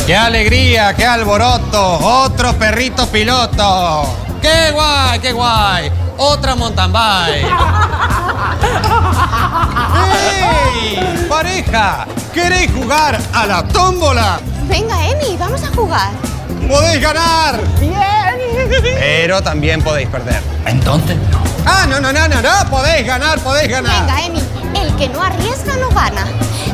¡Qué alegría, qué alboroto! ¡Otro perrito piloto! ¡Qué guay, qué guay! ¡Otra mountain bike! ¡Hey! ¡Pareja! ¿Queréis jugar a la tómbola? Venga, Emi, vamos a jugar. ¡Podéis ganar! ¡Bien! Pero también podéis perder. Entonces, no. ¡Ah, no! ¡Podéis ganar, podéis ganar! Venga, Emi, el que no arriesga no gana.